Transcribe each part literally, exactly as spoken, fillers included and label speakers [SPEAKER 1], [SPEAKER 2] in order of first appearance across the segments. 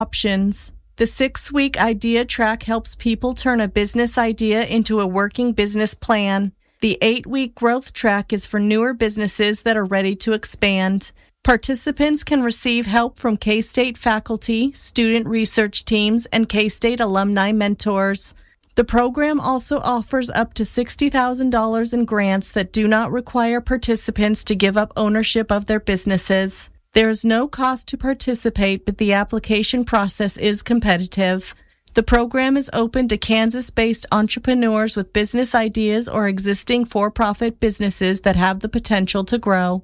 [SPEAKER 1] options. The six-week idea track helps people turn a business idea into a working business plan. The eight-week growth track is for newer businesses that are ready to expand. Participants can receive help from K-State faculty, student research teams, and K-State alumni mentors. The program also offers up to sixty thousand dollars in grants that do not require participants to give up ownership of their businesses. There is no cost to participate, but the application process is competitive. The program is open to Kansas-based entrepreneurs with business ideas or existing for-profit businesses that have the potential to grow.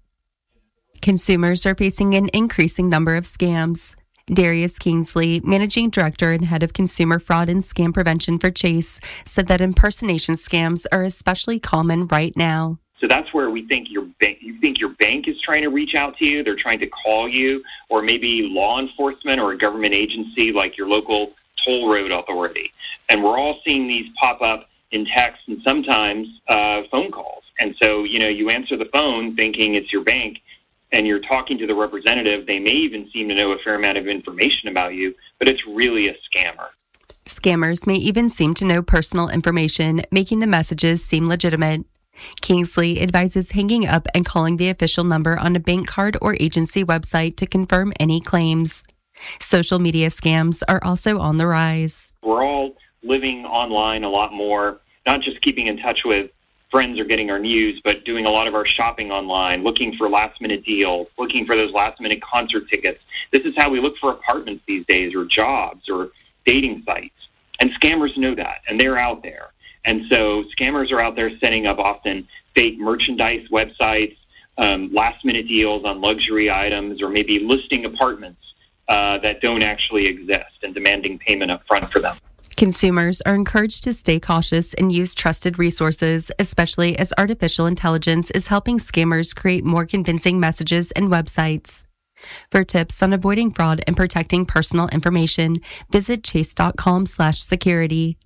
[SPEAKER 2] Consumers are facing an increasing number of scams. Darius Kingsley, Managing Director and Head of Consumer Fraud and Scam Prevention for Chase, said that impersonation scams are especially common right now.
[SPEAKER 3] So that's where we think your bank, you think your bank is trying to reach out to you. They're trying to call you, or maybe law enforcement or a government agency like your local toll road authority. And we're all seeing these pop up in text and sometimes uh, phone calls. And so, you know, you answer the phone thinking it's your bank, and you're talking to the representative. They may even seem to know a fair amount of information about you, but it's really a scammer.
[SPEAKER 2] Scammers may even seem to know personal information, making the messages seem legitimate. Kingsley advises hanging up and calling the official number on a bank card or agency website to confirm any claims. Social media scams are also on the rise.
[SPEAKER 3] We're all living online a lot more, not just keeping in touch with friends or getting our news, but doing a lot of our shopping online, looking for last-minute deals, looking for those last-minute concert tickets. This is how we look for apartments these days, or jobs, or dating sites. And scammers know that, and they're out there. And so scammers are out there setting up often fake merchandise websites, um, last-minute deals on luxury items, or maybe listing apartments uh, that don't actually exist and demanding payment up front for them.
[SPEAKER 2] Consumers are encouraged to stay cautious and use trusted resources, especially as artificial intelligence is helping scammers create more convincing messages and websites. For tips on avoiding fraud and protecting personal information, visit chase.com slash security.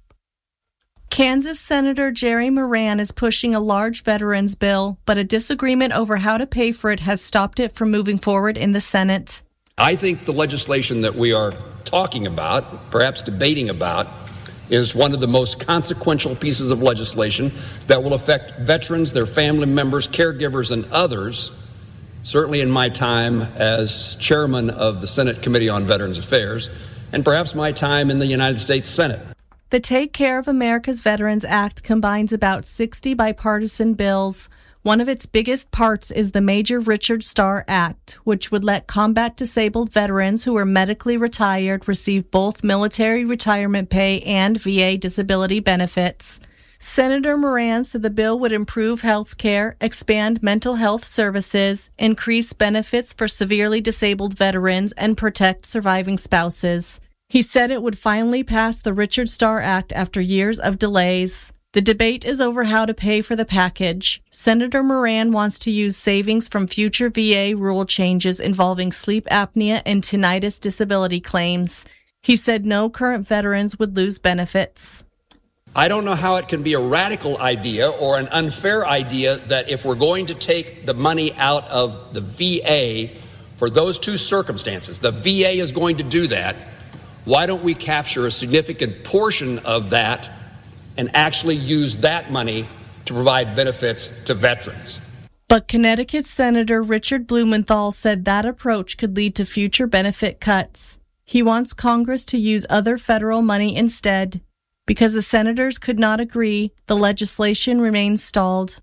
[SPEAKER 1] Kansas Senator Jerry Moran is pushing a large veterans bill, but a disagreement over how to pay for it has stopped it from moving forward in the Senate.
[SPEAKER 4] I think the legislation that we are talking about, perhaps debating about, is one of the most consequential pieces of legislation that will affect veterans, their family members, caregivers, and others, certainly in my time as chairman of the Senate Committee on Veterans Affairs, and perhaps my time in the United States Senate.
[SPEAKER 1] The Take Care of America's Veterans Act combines about sixty bipartisan bills. One of its biggest parts is the Major Richard Starr Act, which would let combat-disabled veterans who are medically retired receive both military retirement pay and V A disability benefits. Senator Moran said the bill would improve health care, expand mental health services, increase benefits for severely disabled veterans, and protect surviving spouses. He said it would finally pass the Richard Starr Act after years of delays. The debate is over how to pay for the package. Senator Moran wants to use savings from future V A rule changes involving sleep apnea and tinnitus disability claims. He said no current veterans would lose benefits.
[SPEAKER 4] I don't know how it can be a radical idea or an unfair idea that if we're going to take the money out of the V A for those two circumstances, the V A is going to do that, why don't we capture a significant portion of that and actually use that money to provide benefits to veterans?
[SPEAKER 1] But Connecticut Senator Richard Blumenthal said that approach could lead to future benefit cuts. He wants Congress to use other federal money instead. Because the senators could not agree, the legislation remains stalled.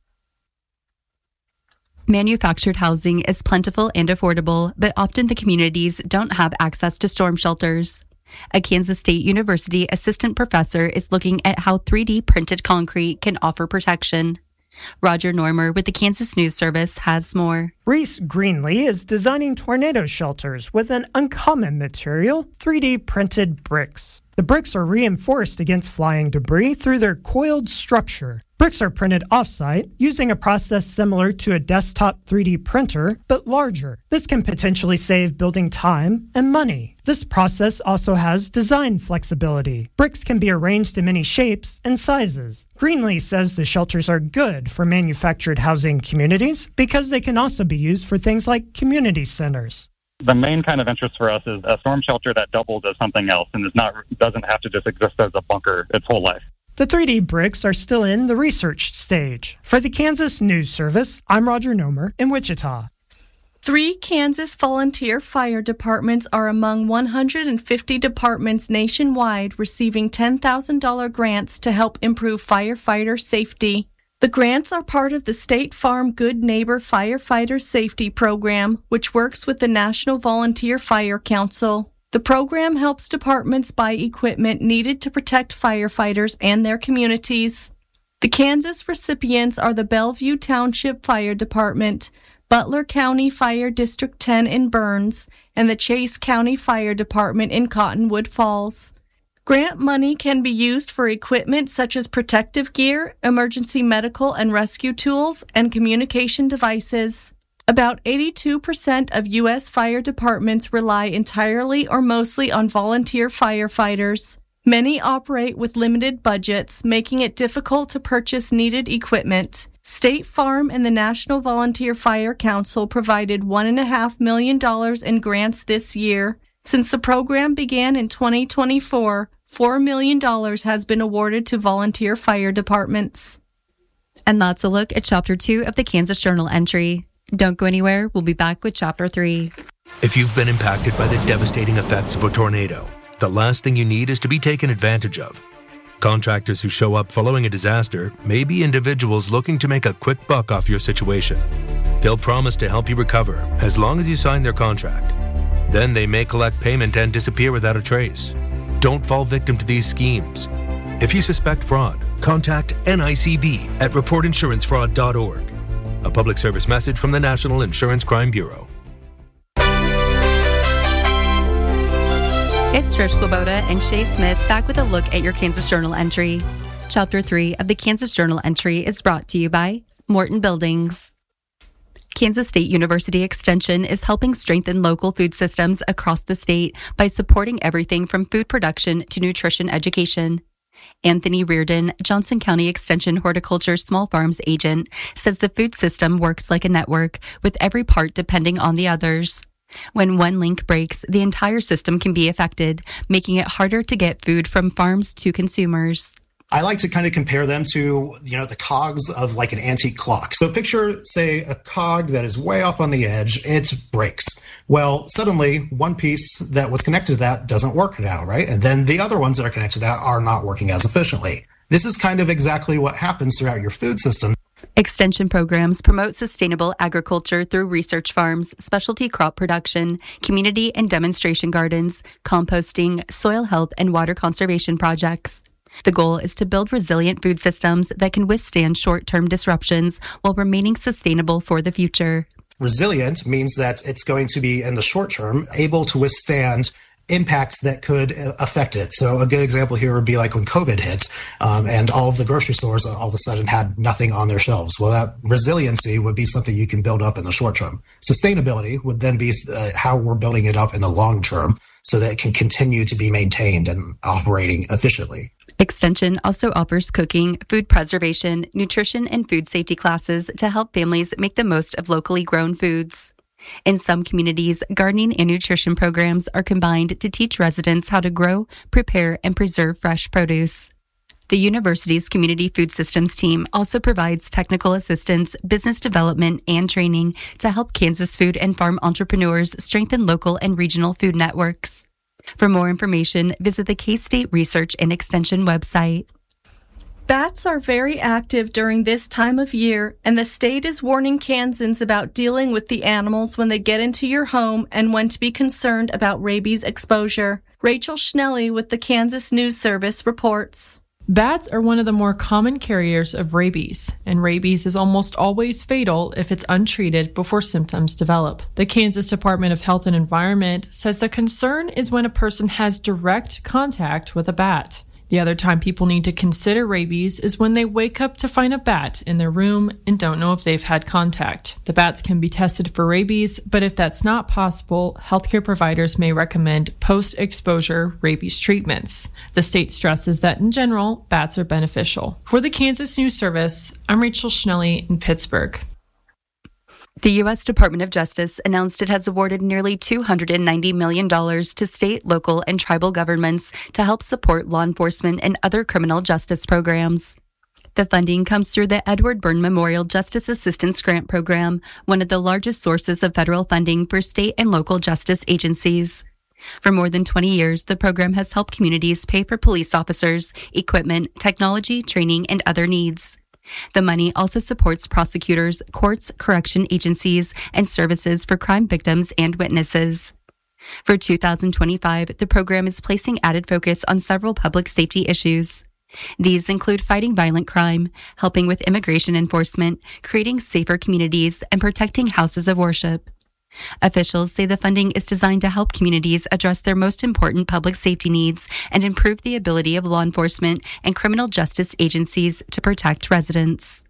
[SPEAKER 2] Manufactured housing is plentiful and affordable, but often the communities don't have access to storm shelters. A Kansas State University assistant professor is looking at how three D printed concrete can offer protection. Roger Normer with the Kansas News Service has more.
[SPEAKER 5] Reese Greenlee is designing tornado shelters with an uncommon material, three D printed bricks. The bricks are reinforced against flying debris through their coiled structure. Bricks are printed off-site using a process similar to a desktop three D printer, but larger. This can potentially save building time and money. This process also has design flexibility. Bricks can be arranged in many shapes and sizes. Greenlee says the shelters are good for manufactured housing communities because they can also be used for things like community centers.
[SPEAKER 6] The main kind of interest for us is a storm shelter that doubles as something else and is not doesn't have to just exist as a bunker its whole life.
[SPEAKER 5] The three D bricks are still in the research stage. For the Kansas News Service, I'm Roger Nomer in Wichita.
[SPEAKER 1] Three Kansas volunteer fire departments are among one hundred fifty departments nationwide receiving ten thousand dollars grants to help improve firefighter safety. The grants are part of the State Farm Good Neighbor Firefighter Safety Program, which works with the National Volunteer Fire Council. The program helps departments buy equipment needed to protect firefighters and their communities. The Kansas recipients are the Bellevue Township Fire Department, Butler County Fire District ten in Burns, and the Chase County Fire Department in Cottonwood Falls. Grant money can be used for equipment such as protective gear, emergency medical and rescue tools, and communication devices. About eighty-two percent of U S fire departments rely entirely or mostly on volunteer firefighters. Many operate with limited budgets, making it difficult to purchase needed equipment. State Farm and the National Volunteer Fire Council provided one point five million dollars in grants this year. Since the program began in twenty twenty-four, four million dollars has been awarded to volunteer fire departments.
[SPEAKER 2] And that's a look at Chapter two of the Kansas Journal entry. Don't go anywhere. We'll be back with Chapter three.
[SPEAKER 7] If you've been impacted by the devastating effects of a tornado, the last thing you need is to be taken advantage of. Contractors who show up following a disaster may be individuals looking to make a quick buck off your situation. They'll promise to help you recover as long as you sign their contract. Then they may collect payment and disappear without a trace. Don't fall victim to these schemes. If you suspect fraud, contact N I C B at report insurance fraud dot org. A public service message from the National Insurance Crime Bureau.
[SPEAKER 2] It's Trish Swoboda and Shay Smith back with a look at your Kansas Journal entry. Chapter three of the Kansas Journal entry is brought to you by Morton Buildings. Kansas State University Extension is helping strengthen local food systems across the state by supporting everything from food production to nutrition education. Anthony Reardon, Johnson County Extension Horticulture Small Farms agent, says the food system works like a network, with every part depending on the others. When one link breaks, the entire system can be affected, making it harder to get food from farms to consumers.
[SPEAKER 8] I like to kind of compare them to, you know, the cogs of like an antique clock. So picture, say, a cog that is way off on the edge. It breaks. Well, suddenly one piece that was connected to that doesn't work now, right? And then the other ones that are connected to that are not working as efficiently. This is kind of exactly what happens throughout your food system.
[SPEAKER 2] Extension programs promote sustainable agriculture through research farms, specialty crop production, community and demonstration gardens, composting, soil health, and water conservation projects. The goal is to build resilient food systems that can withstand short-term disruptions while remaining sustainable for the future.
[SPEAKER 8] Resilient means that it's going to be, in the short term, able to withstand impacts that could affect it. So a good example here would be like when COVID hit um, and all of the grocery stores all of a sudden had nothing on their shelves. Well, that resiliency would be something you can build up in the short term. Sustainability would then be uh, how we're building it up in the long term so that it can continue to be maintained and operating efficiently.
[SPEAKER 2] Extension also offers cooking, food preservation, nutrition, and food safety classes to help families make the most of locally grown foods. In some communities, gardening and nutrition programs are combined to teach residents how to grow, prepare, and preserve fresh produce. The university's community food systems team also provides technical assistance, business development, and training to help Kansas food and farm entrepreneurs strengthen local and regional food networks. For more information, visit the K-State Research and Extension website.
[SPEAKER 1] Bats are very active during this time of year, and the state is warning Kansans about dealing with the animals when they get into your home and when to be concerned about rabies exposure. Rachel Schnelly with the Kansas News Service reports.
[SPEAKER 9] Bats are one of the more common carriers of rabies, and rabies is almost always fatal if it's untreated before symptoms develop. The Kansas Department of Health and Environment says the concern is when a person has direct contact with a bat. The other time people need to consider rabies is when they wake up to find a bat in their room and don't know if they've had contact. The bats can be tested for rabies, but if that's not possible, healthcare providers may recommend post-exposure rabies treatments. The state stresses that in general, bats are beneficial. For the Kansas News Service, I'm Rachel Schnelly in Pittsburgh.
[SPEAKER 2] The U S Department of Justice announced it has awarded nearly two hundred ninety million dollars to state, local, and tribal governments to help support law enforcement and other criminal justice programs. The funding comes through the Edward Byrne Memorial Justice Assistance Grant Program, one of the largest sources of federal funding for state and local justice agencies. For more than twenty years, the program has helped communities pay for police officers, equipment, technology, training, and other needs. The money also supports prosecutors, courts, correction agencies, and services for crime victims and witnesses. For two thousand twenty-five, the program is placing added focus on several public safety issues. These include fighting violent crime, helping with immigration enforcement, creating safer communities, and protecting houses of worship. Officials say the funding is designed to help communities address their most important public safety needs and improve the ability of law enforcement and criminal justice agencies to protect residents.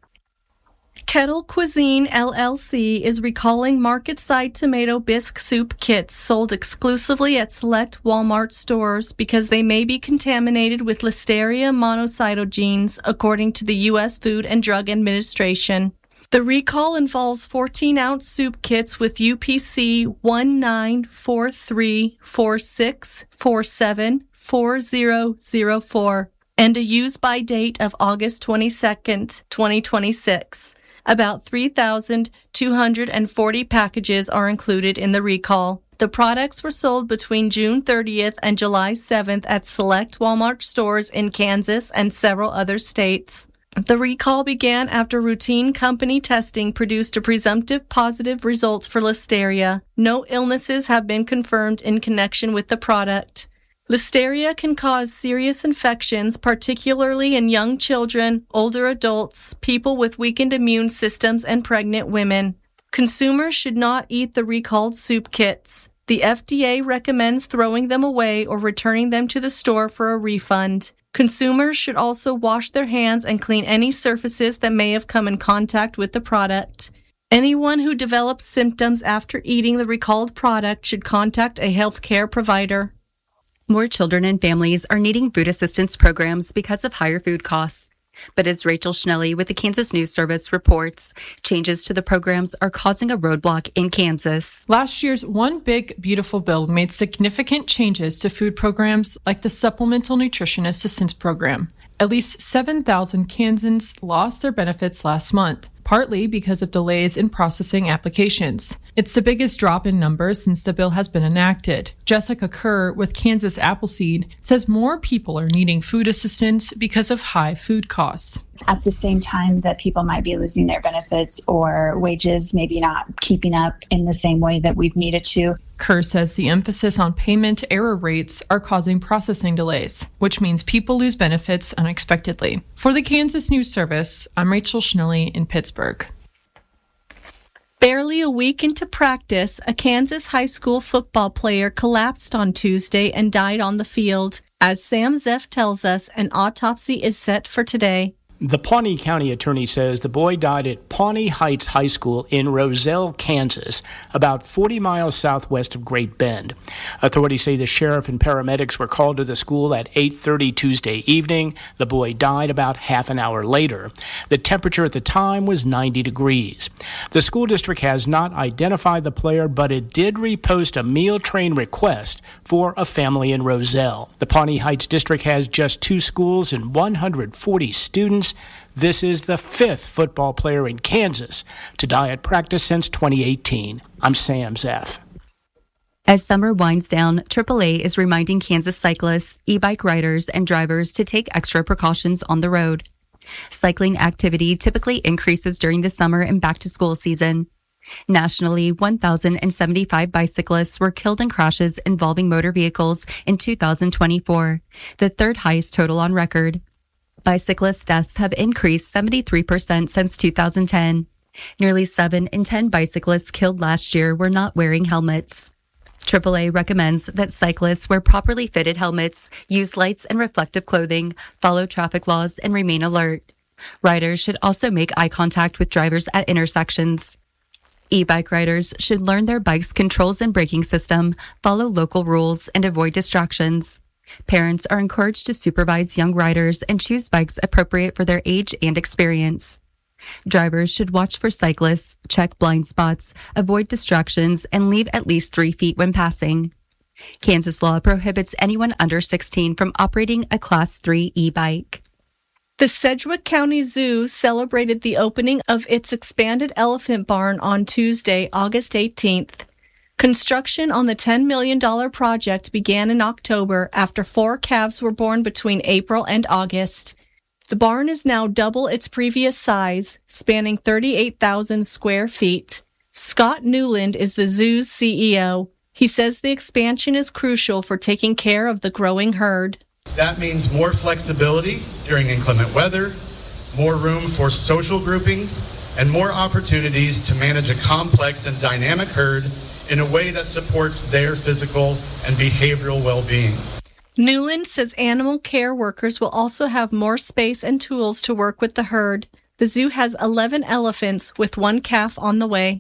[SPEAKER 1] Kettle Cuisine L L C is recalling market-side tomato bisque soup kits sold exclusively at select Walmart stores because they may be contaminated with Listeria monocytogenes, according to the U S Food and Drug Administration. The recall involves fourteen-ounce soup kits with U P C one nine four three four six four seven four zero zero four and a use-by date of August twenty-second, twenty twenty-six. About three thousand two hundred forty packages are included in the recall. The products were sold between June thirtieth and July seventh at select Walmart stores in Kansas and several other states. The recall began after routine company testing produced a presumptive positive result for Listeria. No illnesses have been confirmed in connection with the product. Listeria can cause serious infections, particularly in young children, older adults, people with weakened immune systems, and pregnant women. Consumers should not eat the recalled soup kits. The F D A recommends throwing them away or returning them to the store for a refund. Consumers should also wash their hands and clean any surfaces that may have come in contact with the product. Anyone who develops symptoms after eating the recalled product should contact a healthcare provider.
[SPEAKER 2] More children and families are needing food assistance programs because of higher food costs. But as Rachel Schnelly with the Kansas News Service reports, changes to the programs are causing a roadblock in Kansas.
[SPEAKER 9] Last year's One Big Beautiful Bill made significant changes to food programs like the Supplemental Nutrition Assistance Program. At least seven thousand Kansans lost their benefits last month, partly because of delays in processing applications. It's the biggest drop in numbers since the bill has been enacted. Jessica Kerr with Kansas Appleseed says more people are needing food assistance because of high food costs.
[SPEAKER 10] At the same time that people might be losing their benefits or wages maybe not keeping up in the same way that we've needed to.
[SPEAKER 9] Kerr says the emphasis on payment error rates are causing processing delays, which means people lose benefits unexpectedly. For the Kansas News Service, I'm Rachel Schnelly in Pittsburgh.
[SPEAKER 1] Barely a week into practice, a Kansas high school football player collapsed on Tuesday and died on the field. As Sam Zeff tells us, an autopsy is set for today.
[SPEAKER 11] The Pawnee County attorney says the boy died at Pawnee Heights High School in Roselle, Kansas, about forty miles southwest of Great Bend. Authorities say the sheriff and paramedics were called to the school at eight thirty Tuesday evening. The boy died about half an hour later. The temperature at the time was ninety degrees. The school district has not identified the player, but it did repost a meal train request for a family in Roselle. The Pawnee Heights district has just two schools and one hundred forty students. This is the fifth football player in Kansas to die at practice since twenty eighteen. I'm Sam Zeff.
[SPEAKER 2] As summer winds down, triple A is reminding Kansas cyclists, e-bike riders, and drivers to take extra precautions on the road. Cycling activity typically increases during the summer and back-to-school season. Nationally, one thousand seventy-five bicyclists were killed in crashes involving motor vehicles in two thousand twenty-four, the third highest total on record. Bicyclist deaths have increased seventy-three percent since two thousand ten. Nearly seven in ten bicyclists killed last year were not wearing helmets. triple A recommends that cyclists wear properly fitted helmets, use lights and reflective clothing, follow traffic laws, and remain alert. Riders should also make eye contact with drivers at intersections. E-bike riders should learn their bike's controls and braking system, follow local rules, and avoid distractions. Parents are encouraged to supervise young riders and choose bikes appropriate for their age and experience. Drivers should watch for cyclists, check blind spots, avoid distractions, and leave at least three feet when passing. Kansas law prohibits anyone under sixteen from operating a Class three e-bike.
[SPEAKER 1] The Sedgwick County Zoo celebrated the opening of its expanded elephant barn on Tuesday, August eighteenth. Construction on the ten million dollars project began in October after four calves were born between April and August. The barn is now double its previous size, spanning thirty-eight thousand square feet. Scott Newland is the zoo's C E O. He says the expansion is crucial for taking care of the growing herd.
[SPEAKER 12] That means more flexibility during inclement weather, more room for social groupings, and more opportunities to manage a complex and dynamic herd in a way that supports their physical and behavioral well-being.
[SPEAKER 1] Newland says animal care workers will also have more space and tools to work with the herd. The zoo has eleven elephants with one calf on the way.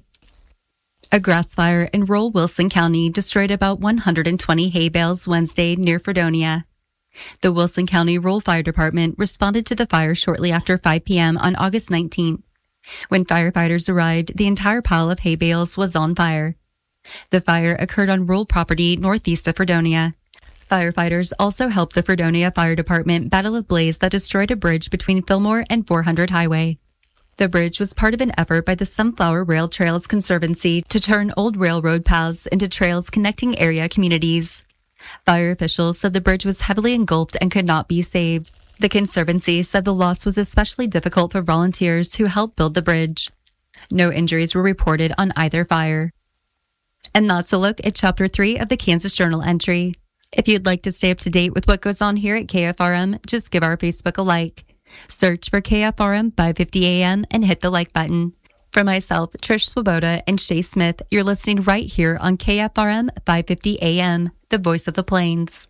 [SPEAKER 2] A grass fire in rural Wilson County destroyed about one hundred twenty hay bales Wednesday near Fredonia. The Wilson County Rural Fire Department responded to the fire shortly after five p.m. on August nineteenth. When firefighters arrived, the entire pile of hay bales was on fire. The fire occurred on rural property northeast of Fredonia. Firefighters also helped the Fredonia Fire Department battle a blaze that destroyed a bridge between Fillmore and four hundred Highway. The bridge was part of an effort by the Sunflower Rail Trails Conservancy to turn old railroad paths into trails connecting area communities. Fire officials said the bridge was heavily engulfed and could not be saved. The Conservancy said the loss was especially difficult for volunteers who helped build the bridge. No injuries were reported on either fire. And that's a look at Chapter three of the Kansas Journal entry. If you'd like to stay up to date with what goes on here at K F R M, just give our Facebook a like. Search for K F R M five fifty A M and hit the like button. For myself, Trish Swoboda, and Shay Smith, you're listening right here on K F R M five fifty A M, the voice of the Plains.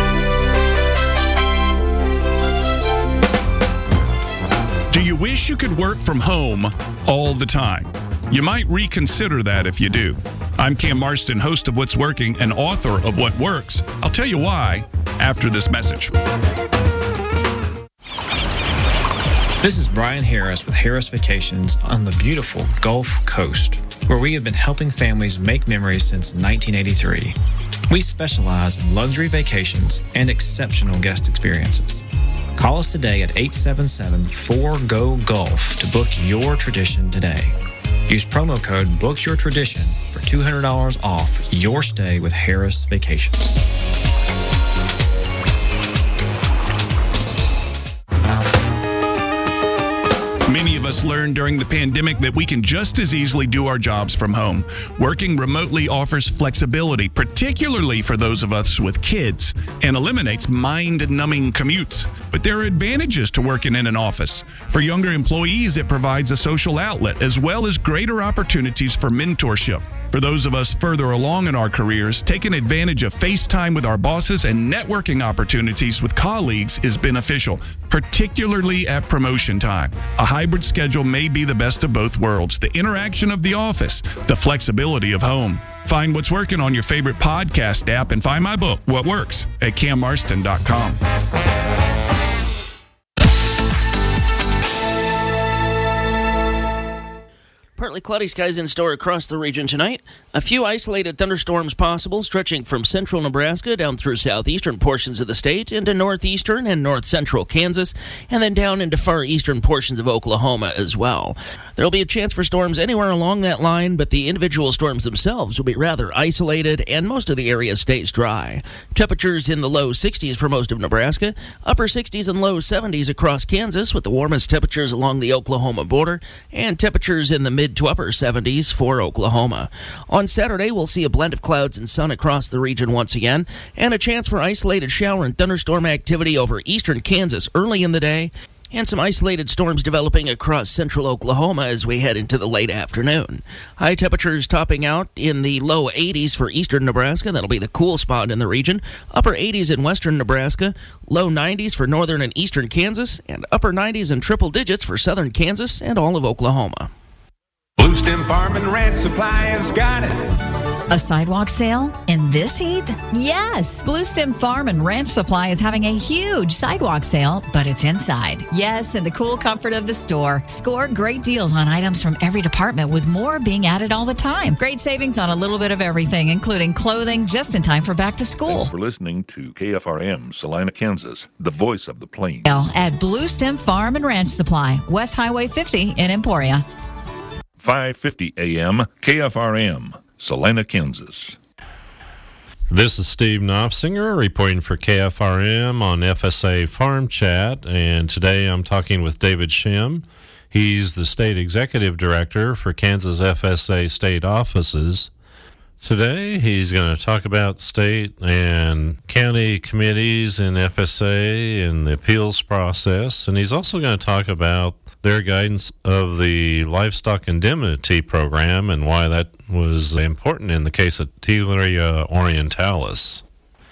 [SPEAKER 13] Do you wish you could work from home all the time? You might reconsider that if you do. I'm Cam Marston, host of What's Working and author of What Works. I'll tell you why after this message.
[SPEAKER 14] This is Brian Harris with Harris Vacations on the beautiful Gulf Coast, where we have been helping families make memories since nineteen eighty-three. We specialize in luxury vacations and exceptional guest experiences. Call us today at eight seven seven, four G O, Gulf to book your tradition today. Use promo code BOOKYOURTRADITION for two hundred dollars off your stay with Harris Vacations.
[SPEAKER 13] Many of us learned during the pandemic that we can just as easily do our jobs from home. Working remotely offers flexibility, particularly for those of us with kids, and eliminates mind-numbing commutes. But there are advantages to working in an office. For younger employees, it provides a social outlet as well as greater opportunities for mentorship. For those of us further along in our careers, taking advantage of FaceTime with our bosses and networking opportunities with colleagues is beneficial, particularly at promotion time. A hybrid schedule may be the best of both worlds, the interaction of the office, the flexibility of home. Find What's Working on your favorite podcast app and find my book, What Works, at cam marston dot com.
[SPEAKER 15] Partly cloudy skies in store across the region tonight. A few isolated thunderstorms possible, stretching from central Nebraska down through southeastern portions of the state into northeastern and north-central Kansas, and then down into far eastern portions of Oklahoma as well. There will be a chance for storms anywhere along that line, but the individual storms themselves will be rather isolated, and most of the area stays dry. Temperatures in the low sixties for most of Nebraska, upper sixties and low seventies across Kansas, with the warmest temperatures along the Oklahoma border, and temperatures in the mid to upper seventies for Oklahoma. On Saturday, we'll see a blend of clouds and sun across the region once again, and a chance for isolated shower and thunderstorm activity over eastern Kansas early in the day, and some isolated storms developing across central Oklahoma as we head into the late afternoon. High temperatures topping out in the low eighties for eastern Nebraska. That'll be the cool spot in the region. Upper eighties in western Nebraska, low nineties for northern and eastern Kansas, and upper nineties and triple digits for southern Kansas and all of Oklahoma.
[SPEAKER 16] Blue Stem Farm and Ranch Supply has got it. A sidewalk sale in this heat? Yes! Blue Stem Farm and Ranch Supply is having a huge sidewalk sale, but it's inside. Yes, in the cool comfort of the store. Score great deals on items from every department, with more being added all the time. Great savings on a little bit of everything, including clothing, just in time for back to school.
[SPEAKER 17] Thanks for listening to K F R M, Salina, Kansas, the voice of the plains.
[SPEAKER 16] At Blue Stem Farm and Ranch Supply, West Highway fifty in Emporia.
[SPEAKER 17] five fifty A M, K F R M. Salina, Kansas.
[SPEAKER 18] This is Steve Knopfsinger reporting for K F R M on F S A Farm Chat, and today I'm talking with David Shim. He's the State Executive Director for Kansas F S A state offices. Today he's going to talk about state and county committees in F S A and the appeals process, and he's also going to talk about their guidance of the livestock indemnity program and why that was important in the case of Tilia orientalis.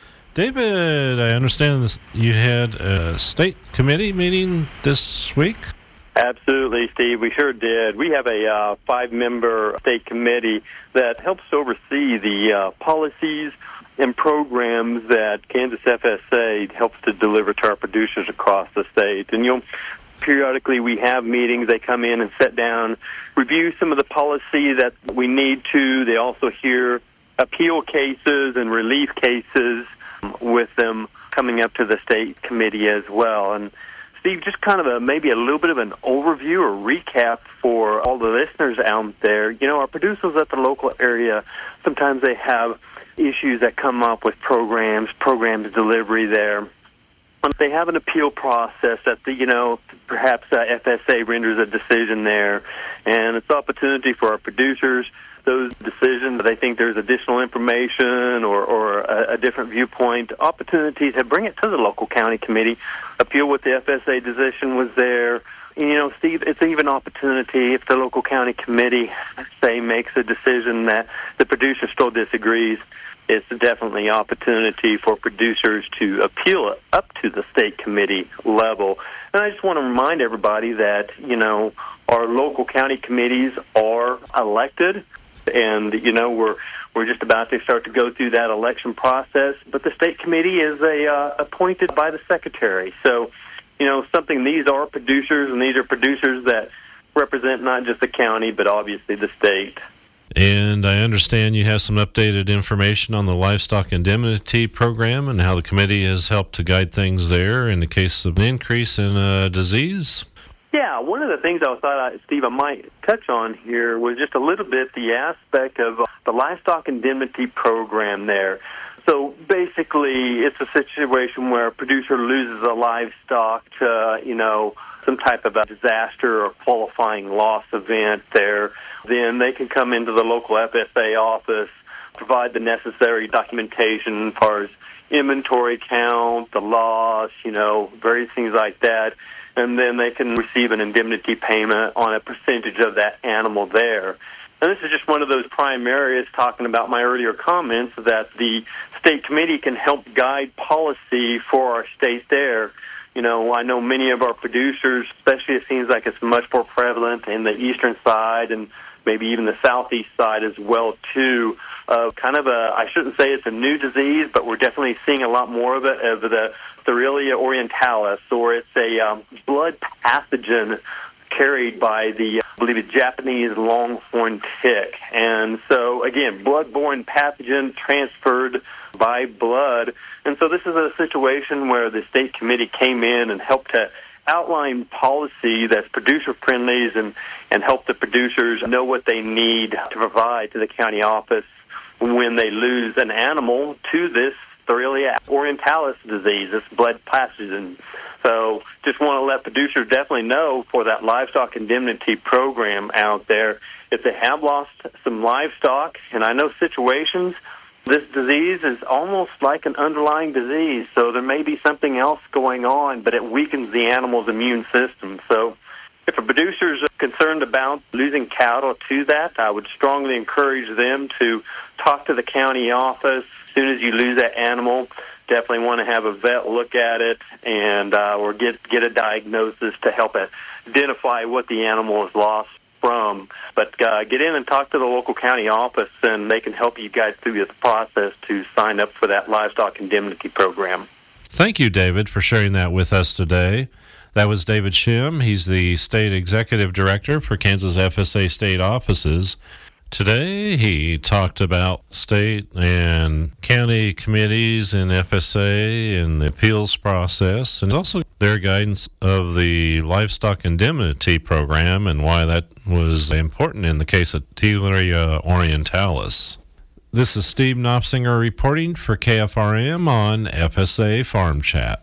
[SPEAKER 18] David, I understand this, you had a state committee meeting this week?
[SPEAKER 19] Absolutely, Steve. We sure did. We have a uh, five-member state committee that helps oversee the uh, policies and programs that Kansas F S A helps to deliver to our producers across the state. And you'll periodically we have meetings. They come in and sit down, review some of the policy that we need to. They also hear appeal cases and relief cases with them coming up to the state committee as well. And Steve, just kind of a maybe a little bit of an overview or recap for all the listeners out there. You know, our producers at the local area, sometimes they have issues that come up with programs, programs delivery there. They have an appeal process that, the, you know, perhaps uh, F S A renders a decision there, and it's an opportunity for our producers, those decisions, they think there's additional information or, or a, a different viewpoint, opportunities to bring it to the local county committee, appeal what the F S A decision was there. And, you know, Steve, it's even an opportunity if the local county committee, say, makes a decision that the producer still disagrees. It's definitely an opportunity for producers to appeal it up to the state committee level. And I just want to remind everybody that, you know, our local county committees are elected, and, you know, we're we're just about to start to go through that election process. But the state committee is a uh, appointed by the secretary. So, you know, something, these are producers, and these are producers that represent not just the county, but obviously the state.
[SPEAKER 18] And I understand you have some updated information on the livestock indemnity program and how the committee has helped to guide things there in the case of an increase in a disease.
[SPEAKER 19] Yeah, one of the things I thought, I, Steve, I might touch on here was just a little bit the aspect of the livestock indemnity program there. So basically, it's a situation where a producer loses a livestock to, you know, some type of a disaster or qualifying loss event there. Then they can come into the local F S A office, provide the necessary documentation as far as inventory count, the loss, you know, various things like that. And then they can receive an indemnity payment on a percentage of that animal there. And this is just one of those prime areas, talking about my earlier comments, that the state committee can help guide policy for our state there. You know, I know many of our producers, especially it seems like it's much more prevalent in the eastern side and maybe even the southeast side as well, too, of kind of a, I shouldn't say it's a new disease, but we're definitely seeing a lot more of it, of the Therilia orientalis, or it's a um, blood pathogen carried by the, I believe, it's Japanese longhorn tick. And so, again, blood-borne pathogen transferred by blood. And so this is a situation where the state committee came in and helped to outline policy that's producer-friendly and, and help the producers know what they need to provide to the county office when they lose an animal to this Therilia orientalis disease, this blood pathogen. So just want to let producers definitely know for that livestock indemnity program out there, if they have lost some livestock, and I know situations, this disease is almost like an underlying disease, so there may be something else going on, but it weakens the animal's immune system. So if a producer is concerned about losing cattle to that, I would strongly encourage them to talk to the county office. As soon as you lose that animal, definitely want to have a vet look at it and uh, or get, get a diagnosis to help identify what the animal has lost. from. But uh, get in and talk to the local county office, and they can help you guys through the process to sign up for that livestock indemnity program.
[SPEAKER 18] Thank you, David, for sharing that with us today. That was David Shim. He's the State Executive Director for Kansas F S A State Offices. Today, he talked about state and county committees in F S A and the appeals process, and also their guidance of the livestock indemnity program and why that was important in the case of Tilia orientalis. This is Steve Knopfsinger reporting for K F R M on F S A Farm Chat.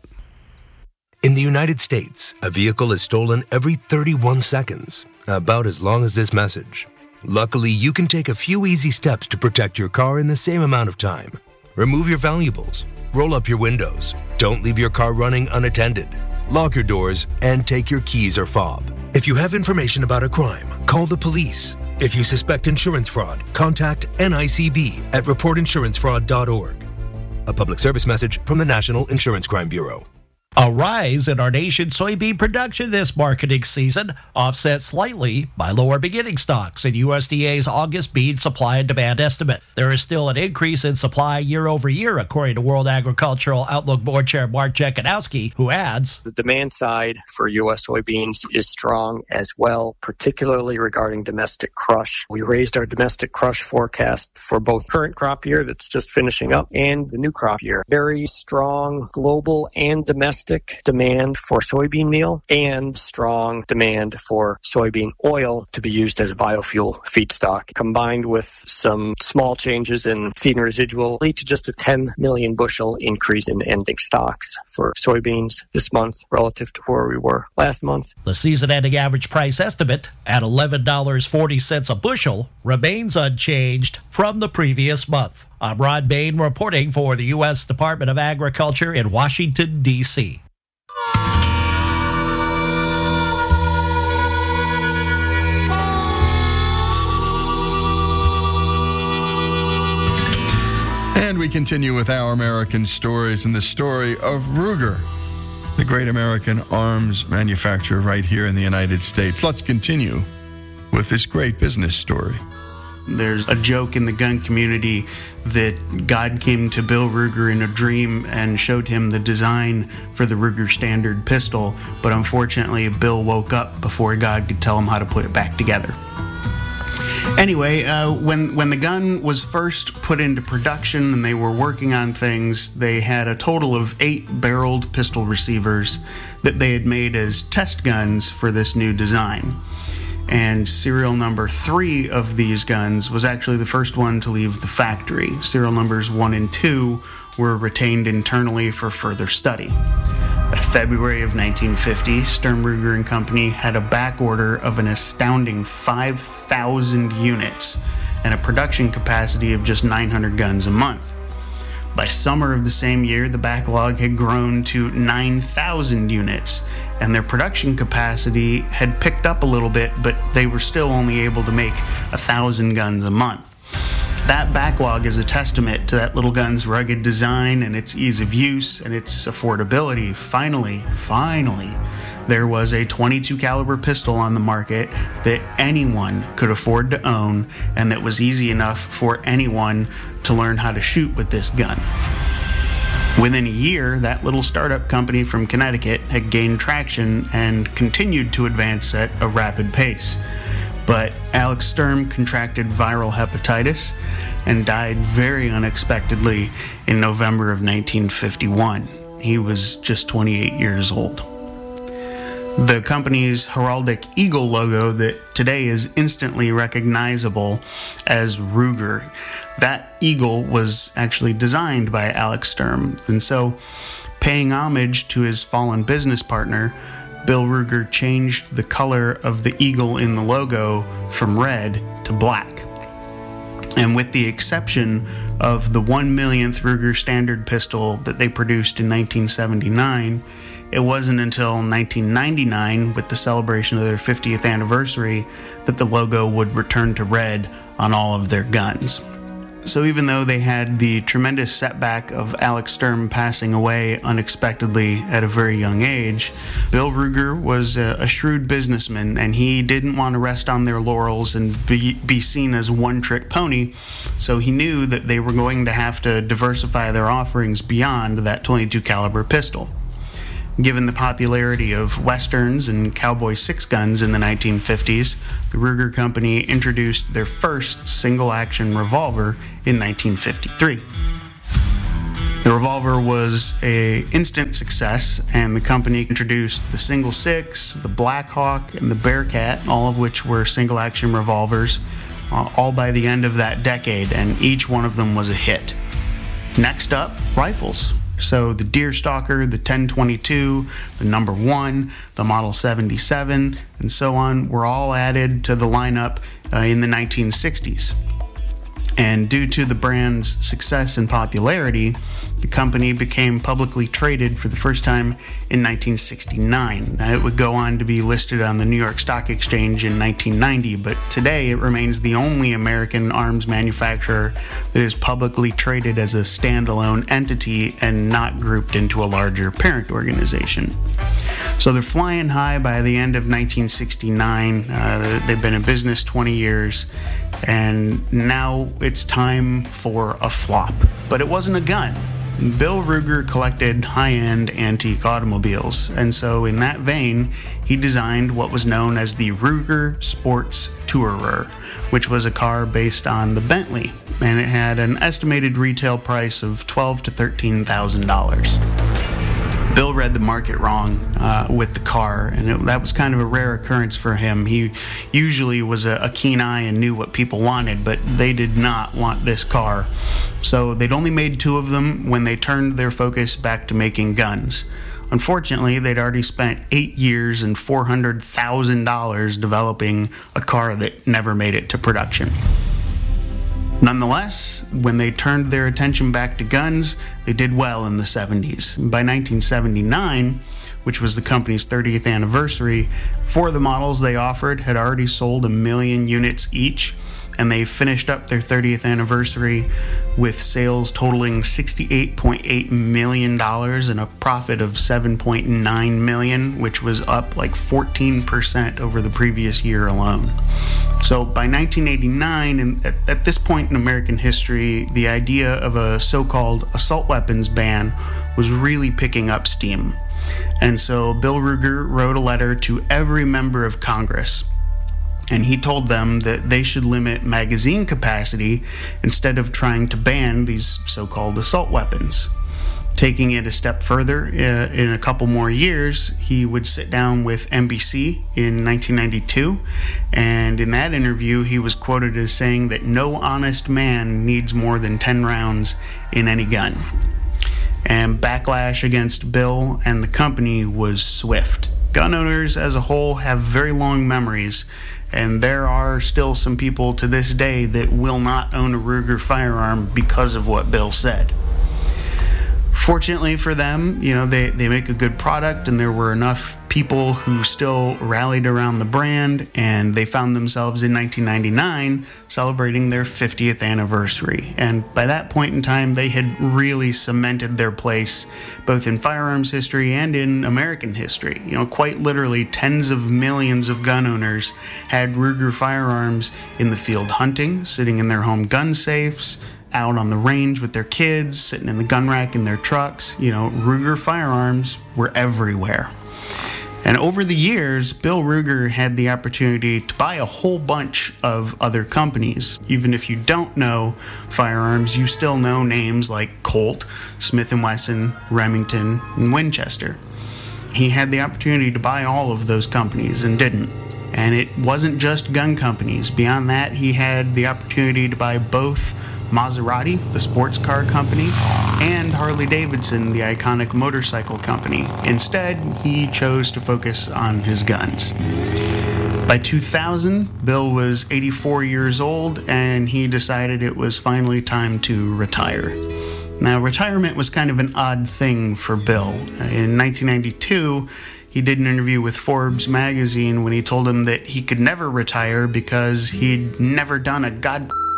[SPEAKER 7] In the United States, a vehicle is stolen every thirty-one seconds, about as long as this message. Luckily, you can take a few easy steps to protect your car in the same amount of time. Remove your valuables, roll up your windows, don't leave your car running unattended, lock your doors, and take your keys or fob. If you have information about a crime, call the police. If you suspect insurance fraud, contact N I C B at report insurance fraud dot org. A public service message from the National Insurance Crime Bureau.
[SPEAKER 20] A rise in our nation's soybean production this marketing season, offset slightly by lower beginning stocks in U S D A's August bean supply and demand estimate. There is still an increase in supply year over year, according to World Agricultural Outlook Board Chair Mark Jekanowski, who adds,
[SPEAKER 21] the demand side for U S soybeans is strong as well, particularly regarding domestic crush. We raised our domestic crush forecast for both current crop year that's just finishing up and the new crop year. Very strong global and domestic demand for soybean meal and strong demand for soybean oil to be used as a biofuel feedstock, combined with some small changes in seed and residual, lead to just a ten million bushel increase in ending stocks for soybeans this month relative to where we were last month.
[SPEAKER 20] The season-ending average price estimate at eleven dollars and forty cents a bushel remains unchanged from the previous month. I'm Ron Bain reporting for the U S Department of Agriculture in Washington, D C
[SPEAKER 22] And we continue with Our American Stories and the story of Ruger, the great American arms manufacturer right here in the United States. Let's continue with this great business story.
[SPEAKER 23] There's a joke in the gun community that God came to Bill Ruger in a dream and showed him the design for the Ruger Standard pistol, but unfortunately Bill woke up before God could tell him how to put it back together. Anyway, uh, when when the gun was first put into production and they were working on things, they had a total of eight barreled pistol receivers that they had made as test guns for this new design. And serial number three of these guns was actually the first one to leave the factory. Serial numbers one and two were retained internally for further study. By February of nineteen fifty, Sturm Ruger and Company had a back order of an astounding five thousand units and a production capacity of just nine hundred guns a month. By summer of the same year, the backlog had grown to nine thousand units, and their production capacity had picked up a little bit, but they were still only able to make one thousand guns a month. That backlog is a testament to that little gun's rugged design and its ease of use and its affordability. Finally, finally, there was a twenty-two caliber pistol on the market that anyone could afford to own and that was easy enough for anyone to learn how to shoot with this gun. Within a year, that little startup company from Connecticut had gained traction and continued to advance at a rapid pace. But Alex Sturm contracted viral hepatitis and died very unexpectedly in November of nineteen fifty-one. He was just twenty-eight years old. The company's heraldic eagle logo that today is instantly recognizable as Ruger, that eagle was actually designed by Alex Sturm. And so, paying homage to his fallen business partner, Bill Ruger changed the color of the eagle in the logo from red to black. And with the exception of the one millionth Ruger Standard pistol that they produced in nineteen seventy-nine, it wasn't until nineteen ninety-nine, with the celebration of their fiftieth anniversary, that the logo would return to red on all of their guns. So even though they had the tremendous setback of Alex Sturm passing away unexpectedly at a very young age, Bill Ruger was a, a shrewd businessman, and he didn't want to rest on their laurels and be, be seen as a one-trick pony, so he knew that they were going to have to diversify their offerings beyond that twenty-two caliber pistol. Given the popularity of westerns and cowboy six guns in the nineteen fifties, the Ruger Company introduced their first single-action revolver in nineteen fifty-three. The revolver was an instant success, and the company introduced the Single Six, the Black Hawk, and the Bearcat, all of which were single-action revolvers, uh, all by the end of that decade, and each one of them was a hit. Next up, rifles. So the Deerstalker, the ten twenty-two, the number one, the Model seventy-seven, and so on were all added to the lineup uh, in the nineteen sixties. And due to the brand's success and popularity, the company became publicly traded for the first time in nineteen sixty-nine. Now, it would go on to be listed on the New York Stock Exchange in nineteen ninety, but today it remains the only American arms manufacturer that is publicly traded as a standalone entity and not grouped into a larger parent organization. So they're flying high by the end of nineteen sixty-nine. Uh, they've been in business twenty years, and now it's time for a flop. But it wasn't a gun. Bill Ruger collected high-end antique automobiles, and so in that vein, he designed what was known as the Ruger Sports Tourer, which was a car based on the Bentley, and it had an estimated retail price of twelve thousand to thirteen thousand dollars. Bill read the market wrong uh, with the car, and it, that was kind of a rare occurrence for him. He usually was a, a keen eye and knew what people wanted, but they did not want this car. So they'd only made two of them when they turned their focus back to making guns. Unfortunately, they'd already spent eight years and four hundred thousand dollars developing a car that never made it to production. Nonetheless, when they turned their attention back to guns, they did well in the seventies. By nineteen seventy-nine, which was the company's thirtieth anniversary, four of the models they offered had already sold a million units each, and they finished up their thirtieth anniversary with sales totaling sixty-eight point eight million dollars and a profit of seven point nine million dollars, which was up like fourteen percent over the previous year alone. So by nineteen eighty-nine, and at, at this point in American history, the idea of a so-called assault weapons ban was really picking up steam. And so Bill Ruger wrote a letter to every member of Congress, and he told them that they should limit magazine capacity instead of trying to ban these so-called assault weapons. Taking it a step further, uh, in a couple more years, he would sit down with N B C in nineteen ninety-two, and in that interview, he was quoted as saying that no honest man needs more than ten rounds in any gun. And backlash against Bill and the company was swift. Gun owners as a whole have very long memories, and there are still some people to this day that will not own a Ruger firearm because of what Bill said. Fortunately for them, you know, they, they make a good product, and there were enough people who still rallied around the brand, and they found themselves in nineteen ninety-nine celebrating their fiftieth anniversary. And by that point in time, they had really cemented their place both in firearms history and in American history. You know, quite literally tens of millions of gun owners had Ruger firearms in the field hunting, sitting in their home gun safes, out on the range with their kids, sitting in the gun rack in their trucks. You know, Ruger firearms were everywhere. And over the years, Bill Ruger had the opportunity to buy a whole bunch of other companies. Even if you don't know firearms, you still know names like Colt, Smith and Wesson, Remington, and Winchester. He had the opportunity to buy all of those companies and didn't. And it wasn't just gun companies. Beyond that, he had the opportunity to buy both Maserati, the sports car company, and Harley-Davidson, the iconic motorcycle company. Instead, he chose to focus on his guns. By two thousand, Bill was eighty-four years old, and he decided it was finally time to retire. Now, retirement was kind of an odd thing for Bill. In nineteen ninety-two, he did an interview with Forbes magazine when he told him that he could never retire because he'd never done a god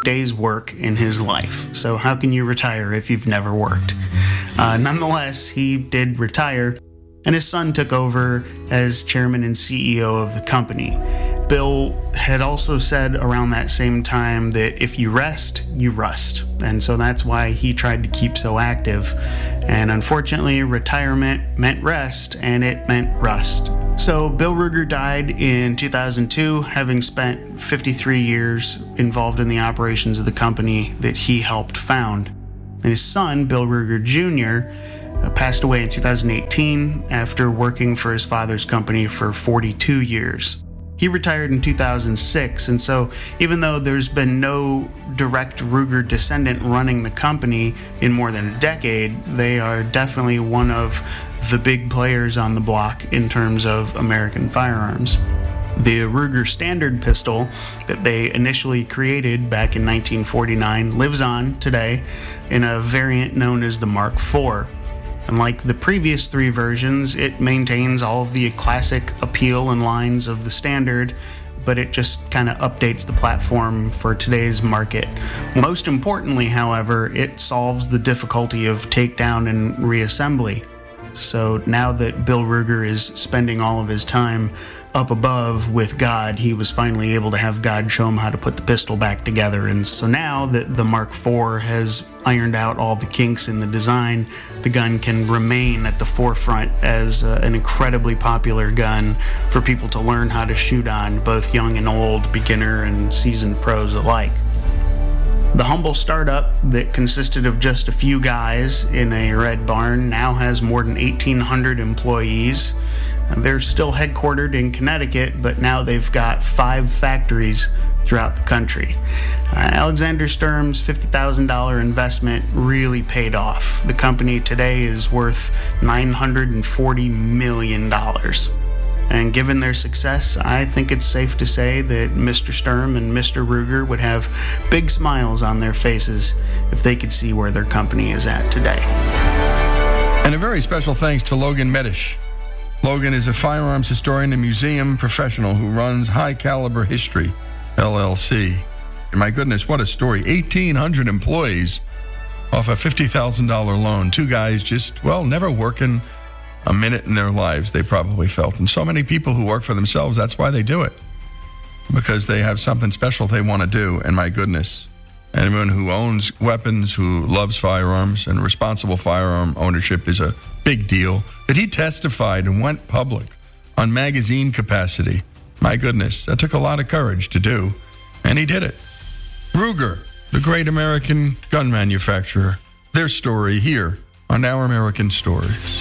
[SPEAKER 23] day's work in his life. So how can you retire if you've never worked? Uh, nonetheless, he did retire, and his son took over as chairman and C E O of the company. Bill had also said around that same time that if you rest, you rust. And so that's why he tried to keep so active. And unfortunately, retirement meant rest, and it meant rust. So Bill Ruger died in two thousand two, having spent fifty-three years involved in the operations of the company that he helped found. And his son, Bill Ruger Junior, uh, passed away in two thousand eighteen after working for his father's company for forty-two years. He retired in two thousand six, and so even though there's been no direct Ruger descendant running the company in more than a decade, they are definitely one of the big players on the block in terms of American firearms. The Ruger Standard pistol that they initially created back in nineteen forty-nine lives on today in a variant known as the Mark four. Unlike the previous three versions, it maintains all of the classic appeal and lines of the Standard, but it just kind of updates the platform for today's market. Most importantly, however, it solves the difficulty of takedown and reassembly. So now that Bill Ruger is spending all of his time up above with God, he was finally able to have God show him how to put the pistol back together. And so now that the Mark four has ironed out all the kinks in the design, the gun can remain at the forefront as uh, an incredibly popular gun for people to learn how to shoot on, both young and old, beginner and seasoned pros alike. The humble startup that consisted of just a few guys in a red barn now has more than eighteen hundred employees. They're still headquartered in Connecticut, but now they've got five factories throughout the country. Uh, Alexander Sturm's fifty thousand dollars investment really paid off. The company today is worth nine hundred forty million dollars. And given their success, I think it's safe to say that Mister Sturm and Mister Ruger would have big smiles on their faces if they could see where their company is at today.
[SPEAKER 22] And a very special thanks to Logan Medish. Logan is a firearms historian and museum professional who runs High Caliber History, L L C. And my goodness, what a story. eighteen hundred employees off a fifty thousand dollars loan. Two guys just, well, never working a minute in their lives, they probably felt. And so many people who work for themselves, that's why they do it. Because they have something special they want to do. And my goodness, anyone who owns weapons, who loves firearms, and responsible firearm ownership is a big deal. That he testified and went public on magazine capacity. My goodness, that took a lot of courage to do. And he did it. Ruger, the great American gun manufacturer. Their story here on Our American Stories.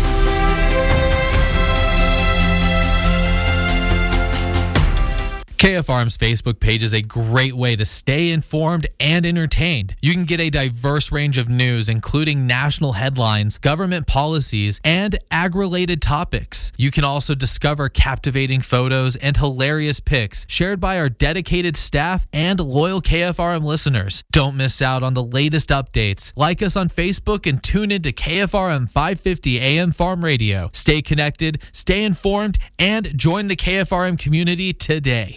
[SPEAKER 3] K F R M's Facebook page is a great way to stay informed and entertained. You can get a diverse range of news, including national headlines, government policies, and ag-related topics. You can also discover captivating photos and hilarious pics shared by our dedicated staff and loyal K F R M listeners. Don't miss out on the latest updates. Like us on Facebook and tune in to K F R M five fifty A M Farm Radio. Stay connected, stay informed, and join the K F R M community today.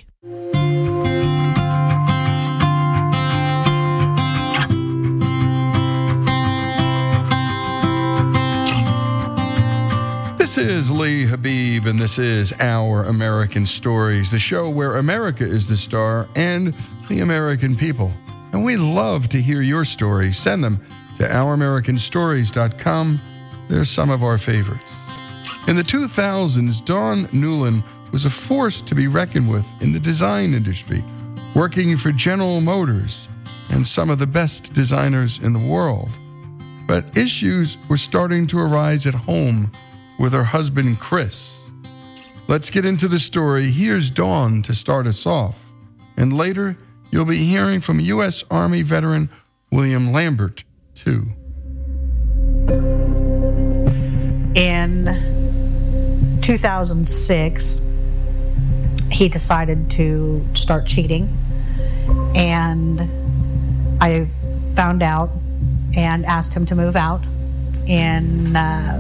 [SPEAKER 22] This is Lee Habib, and this is Our American Stories, the show where America is the star and the American people. And we love to hear your stories. Send them to our american stories dot com. They're some of our favorites. In the two thousands, Don Newland was a force to be reckoned with in the design industry, working for General Motors and some of the best designers in the world. But issues were starting to arise at home with her husband, Chris. Let's get into the story. Here's Dawn to start us off. And later, you'll be hearing from U S Army veteran William Lambert, too.
[SPEAKER 4] In two thousand six, he decided to start cheating. And I found out and asked him to move out in uh,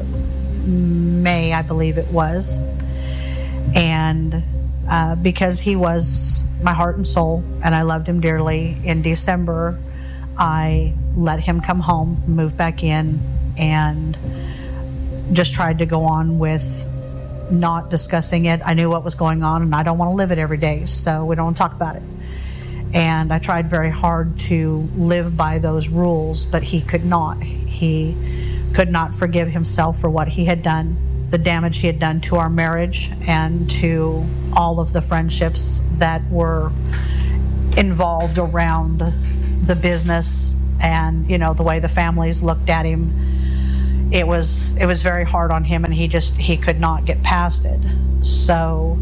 [SPEAKER 4] May, I believe it was. And uh, because he was my heart and soul, and I loved him dearly. In December, I let him come home, move back in, and just tried to go on with not discussing it. I knew what was going on, and I don't want to live it every day, so we don't want to talk about it. And I tried very hard to live by those rules, but he could not. He could not forgive himself for what he had done, the damage he had done to our marriage and to all of the friendships that were involved around the business and, you know, the way the families looked at him. It was it was very hard on him, and he just he could not get past it. So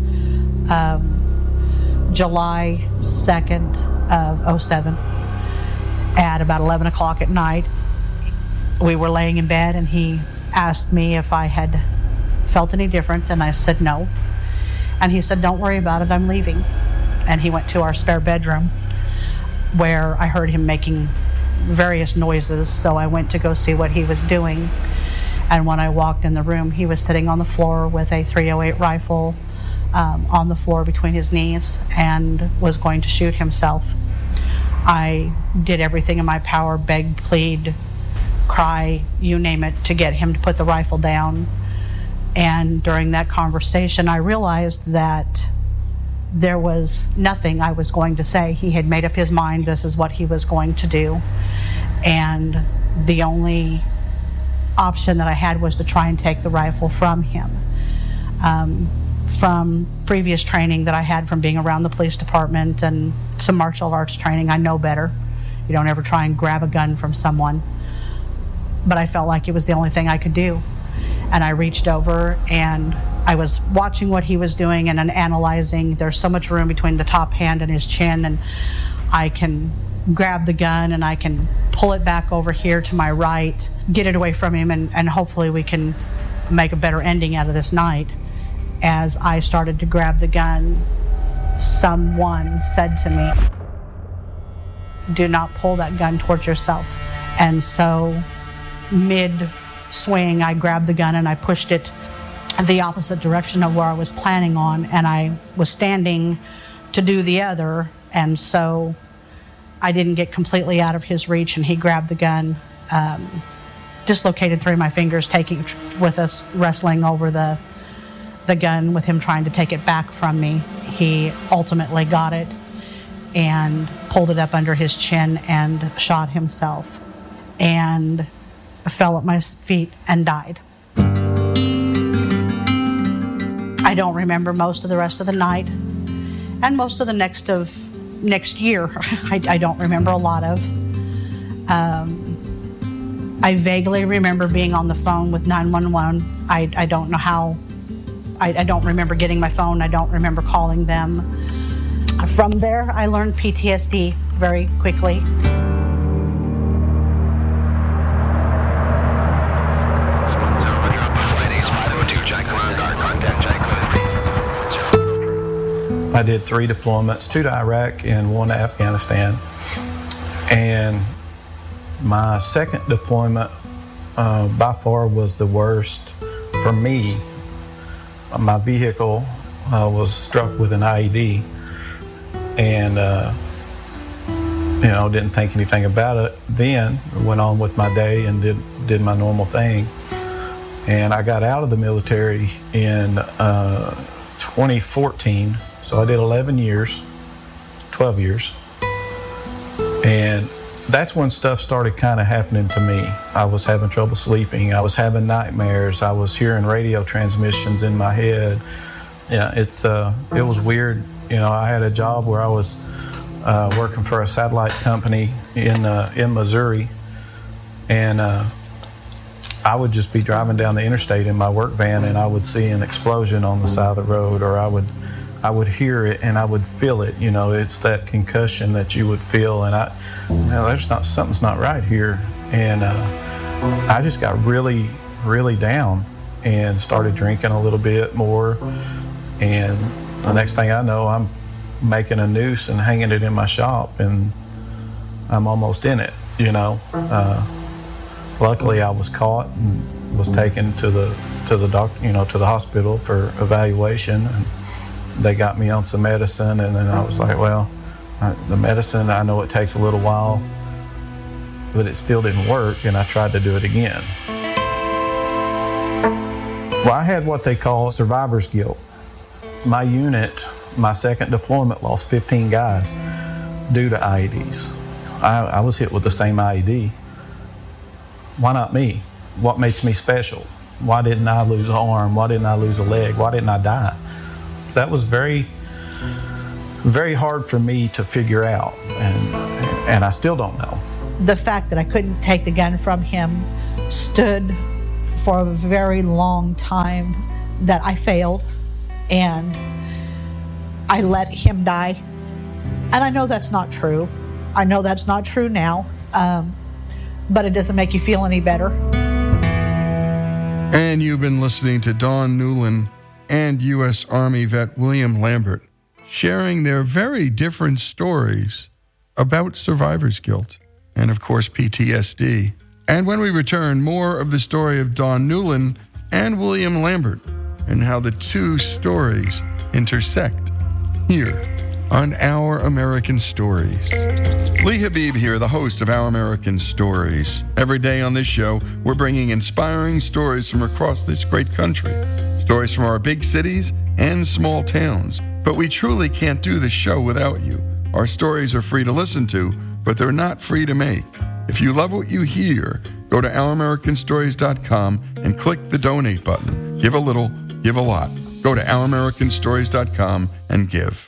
[SPEAKER 4] um, July second of oh seven, at about eleven o'clock at night, we were laying in bed, and he asked me if I had felt any different, and I said no. And he said, "Don't worry about it, I'm leaving." And he went to our spare bedroom, where I heard him making various noises, so I went to go see what he was doing. And when I walked in the room, he was sitting on the floor with a three oh eight rifle um, on the floor between his knees and was going to shoot himself. I did everything in my power, begged, plead, cry, you name it, to get him to put the rifle down. And during that conversation, I realized that there was nothing I was going to say. He had made up his mind this is what he was going to do. And the only option that I had was to try and take the rifle from him. Um, from previous training that I had from being around the police department and some martial arts training, I know better. You don't ever try and grab a gun from someone. But I felt like it was the only thing I could do. And I reached over and I was watching what he was doing and analyzing. There's so much room between the top hand and his chin, and I can grab the gun and I can pull it back over here to my right, get it away from him, and, and hopefully we can make a better ending out of this night. As I started to grab the gun, someone said to me, "Do not pull that gun towards yourself." And so mid swing, I grabbed the gun and I pushed it the opposite direction of where I was planning on, and I was standing to do the other, and so I didn't get completely out of his reach, and he grabbed the gun, um, dislocated three of my fingers, taking with us wrestling over the the gun with him trying to take it back from me. He ultimately got it and pulled it up under his chin and shot himself and fell at my feet and died. I don't remember most of the rest of the night, and most of the next of next year I, I don't remember a lot of. Um, I vaguely remember being on the phone with nine one one. I, I don't know how. I, I don't remember getting my phone. I don't remember calling them. From there, I learned P T S D very quickly.
[SPEAKER 5] I did three deployments, two to Iraq and one to Afghanistan. And my second deployment uh, by far was the worst for me. My vehicle uh, was struck with an I E D, and uh, you know, didn't think anything about it then. Went on with my day and did did my normal thing. And I got out of the military in uh, twenty fourteen. So I did eleven years, twelve years, and that's when stuff started kind of happening to me. I was having trouble sleeping. I was having nightmares. I was hearing radio transmissions in my head. Yeah, it's uh, it was weird. You know, I had a job where I was uh, working for a satellite company in uh, in Missouri, and uh, I would just be driving down the interstate in my work van, and I would see an explosion on the side of the road, or I would. I would hear it and I would feel it. You know, it's that concussion that you would feel, and I, you know, there's not something's not right here, and uh, I just got really, really down and started drinking a little bit more. And the next thing I know, I'm making a noose and hanging it in my shop, and I'm almost in it. You know, uh, luckily I was caught and was taken to the to the doc, you know, to the hospital for evaluation. And, they got me on some medicine, and then I was like, well, I, the medicine, I know it takes a little while, but it still didn't work, and I tried to do it again. Well, I had what they call survivor's guilt. My unit, my second deployment, lost fifteen guys due to I E Ds. I, I was hit with the same I E D. Why not me? What makes me special? Why didn't I lose an arm? Why didn't I lose a leg? Why didn't I die? That was very, very hard for me to figure out, and, and I still don't know.
[SPEAKER 4] The fact that I couldn't take the gun from him stood for a very long time that I failed, and I let him die. And I know that's not true. I know that's not true now, um, but it doesn't make you feel any better.
[SPEAKER 22] And you've been listening to Dawn Newland and U S Army vet William Lambert sharing their very different stories about survivor's guilt and, of course, P T S D. And when we return, more of the story of Dawn Newland and William Lambert and how the two stories intersect here on Our American Stories. Lee Habib here, the host of Our American Stories. Every day on this show, we're bringing inspiring stories from across this great country. Stories from our big cities and small towns. But we truly can't do this show without you. Our stories are free to listen to, but they're not free to make. If you love what you hear, go to our american stories dot com and click the donate button. Give a little, give a lot. Go to our american stories dot com and give.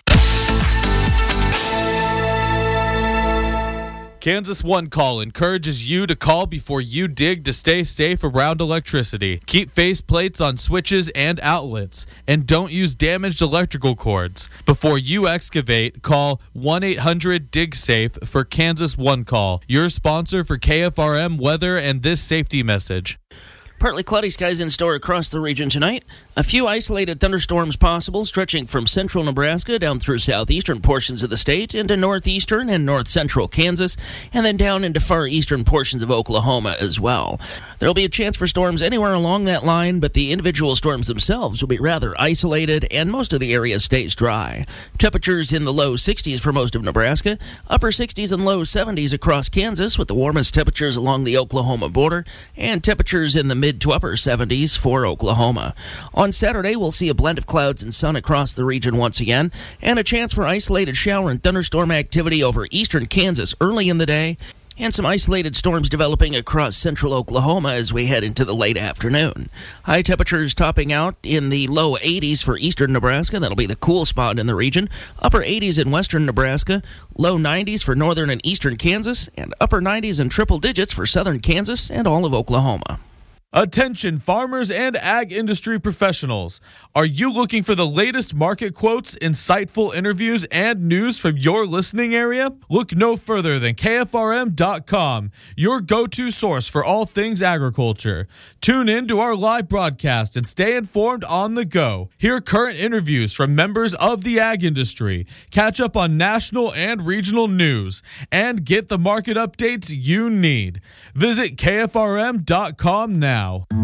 [SPEAKER 3] Kansas One Call encourages you to call before you dig to stay safe around electricity. Keep faceplates on switches and outlets, and don't use damaged electrical cords. Before you excavate, call one eight hundred dig safe for Kansas One Call, your sponsor for K F R M weather and this safety message.
[SPEAKER 15] Partly cloudy skies in store across the region tonight. A few isolated thunderstorms possible, stretching from central Nebraska down through southeastern portions of the state into northeastern and north central Kansas, and then down into far eastern portions of Oklahoma as well. There will be a chance for storms anywhere along that line, but the individual storms themselves will be rather isolated, and most of the area stays dry. Temperatures in the low sixties for most of Nebraska, upper sixties and low seventies across Kansas, with the warmest temperatures along the Oklahoma border, and temperatures in the mid to upper seventies for Oklahoma. On Saturday, we'll see a blend of clouds and sun across the region once again, and a chance for isolated shower and thunderstorm activity over eastern Kansas early in the day, and some isolated storms developing across central Oklahoma as we head into the late afternoon. High temperatures topping out in the low eighties for eastern Nebraska. That'll be the cool spot in the region. Upper eighties in western Nebraska. Low nineties for northern and eastern Kansas. And upper nineties and triple digits for southern Kansas and all of Oklahoma.
[SPEAKER 3] Attention farmers and ag industry professionals. Are you looking for the latest market quotes, insightful interviews, and news from your listening area? Look no further than K F R M dot com, your go-to source for all things agriculture. Tune in to our live broadcast and stay informed on the go. Hear current interviews from members of the ag industry, catch up on national and regional news, and get the market updates you need. Visit K F R M dot com now.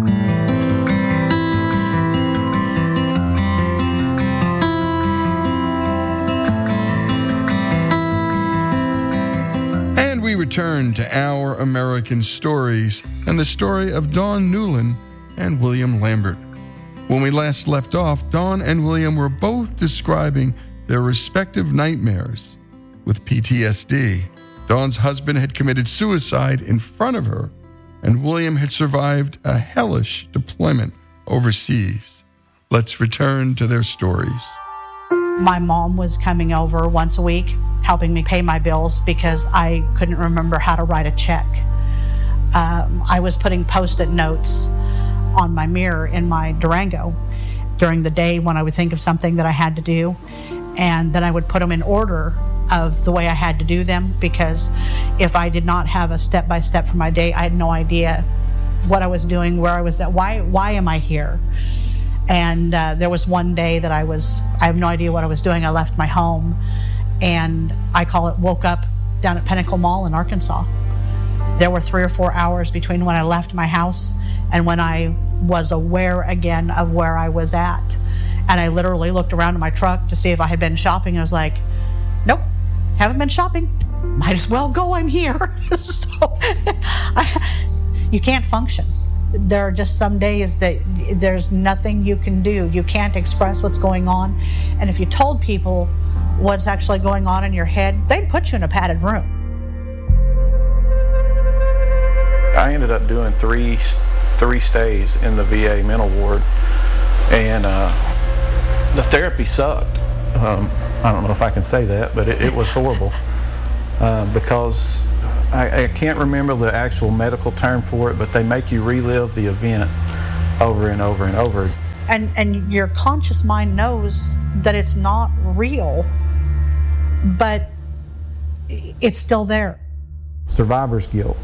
[SPEAKER 22] And we return to Our American Stories and the story of Dawn Newland and William Lambert. When we last left off, Dawn and William were both describing their respective nightmares with P T S D. Dawn's husband had committed suicide in front of her, and William had survived a hellish deployment overseas. Let's return to their stories.
[SPEAKER 4] My mom was coming over once a week, helping me pay my bills because I couldn't remember how to write a check. Um, I was putting Post-it notes on my mirror in my Durango during the day when I would think of something that I had to do, and then I would put them in order of the way I had to do them, because if I did not have a step-by-step for my day, I had no idea what I was doing, where I was at, why why am I here? And uh, there was one day that I was, I have no idea what I was doing. I left my home, and I call it woke up down at Pinnacle Mall in Arkansas. There were three or four hours between when I left my house and when I was aware again of where I was at. And I literally looked around in my truck to see if I had been shopping. I was like, nope, haven't been shopping. Might as well go, I'm here. So I, you can't function. There are just some days that there's nothing you can do. You can't express what's going on. And if you told people what's actually going on in your head, they'd put you in a padded room.
[SPEAKER 5] I ended up doing three three stays in the V A mental ward, and uh, the therapy sucked. Um, I don't know if I can say that, but it, it was horrible uh, because I, I can't remember the actual medical term for it, but they make you relive the event over and over and over.
[SPEAKER 4] And and your conscious mind knows that it's not real, but it's still there.
[SPEAKER 5] Survivor's guilt.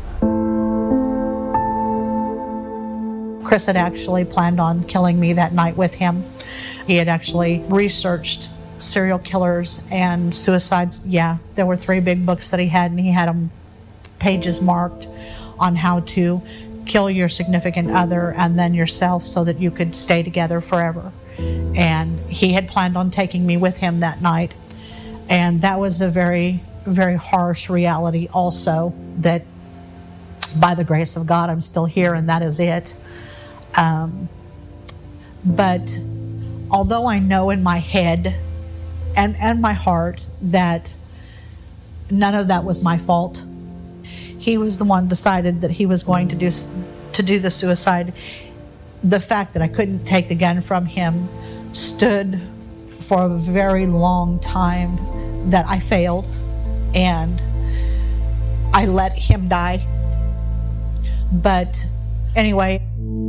[SPEAKER 4] Chris had actually planned on killing me that night with him. He had actually researched serial killers and suicides. Yeah, there were three big books that he had, and he had them pages marked on how to kill your significant other and then yourself so that you could stay together forever. And he had planned on taking me with him that night. And that was a very, very harsh reality also, that by the grace of God, I'm still here, and that is it. Um, but although I know in my head and, and my heart that none of that was my fault, he was the one decided that he was going to do to do the suicide. The fact that I couldn't take the gun from him stood for a very long time that I failed, and I let him die. But anyway,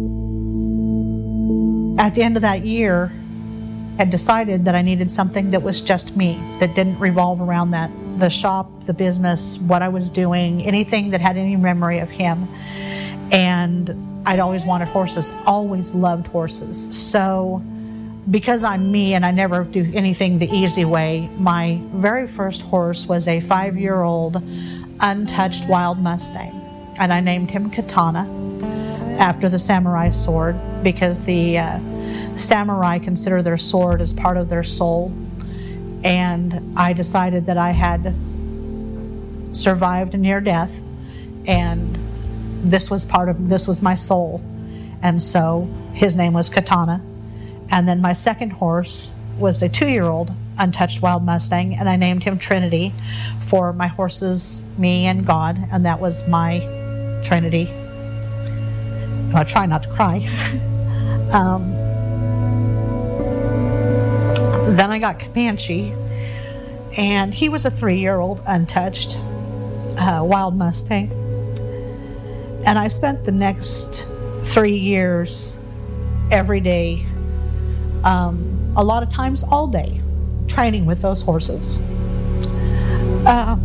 [SPEAKER 4] at the end of that year, I had decided that I needed something that was just me, that didn't revolve around that, the shop, the business, what I was doing, anything that had any memory of him. And I'd always wanted horses, always loved horses. So because I'm me and I never do anything the easy way, my very first horse was a five-year-old untouched wild Mustang. And I named him Katana, after the samurai sword, because the uh, samurai consider their sword as part of their soul. And I decided that I had survived a near death, and this was part of, this was my soul. And so his name was Katana. And then my second horse was a two-year-old untouched wild Mustang, and I named him Trinity for my horses, me and God, and that was my Trinity. I try not to cry. um, then I got Comanche, and he was a three-year-old untouched uh, wild Mustang. And I spent the next three years every day, um, a lot of times all day, training with those horses. Um,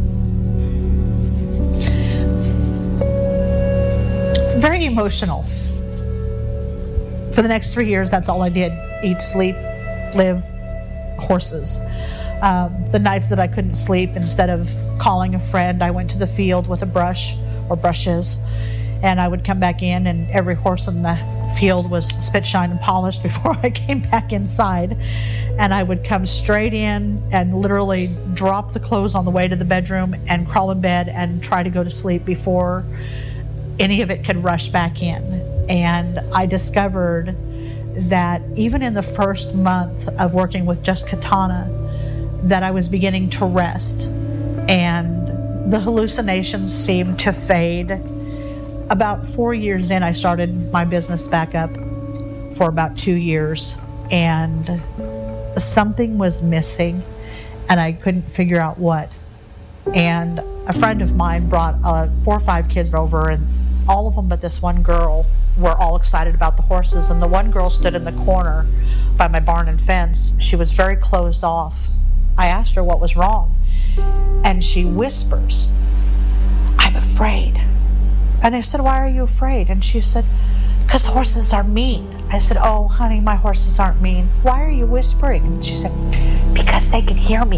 [SPEAKER 4] very emotional. For the next three years, that's all I did. Eat, sleep, live, horses. Um, the nights that I couldn't sleep, instead of calling a friend, I went to the field with a brush or brushes, and I would come back in, and every horse in the field was spit, shine, and polished before I came back inside. And I would come straight in and literally drop the clothes on the way to the bedroom and crawl in bed and try to go to sleep before any of it could rush back in. And I discovered that even in the first month of working with just Katana, that I was beginning to rest, and the hallucinations seemed to fade. About four years in, I started my business back up for about two years, and something was missing, and I couldn't figure out what. And a friend of mine brought uh, four or five kids over, and all of them but this one girl were all excited about the horses. And the one girl stood in the corner by my barn and fence. She was very closed off. I asked her what was wrong, and she whispers, "I'm afraid." And I said, "Why are you afraid?" And she said, "Because horses are mean." I said, "Oh, honey, my horses aren't mean. Why are you whispering?" And she said, "Because they can hear me."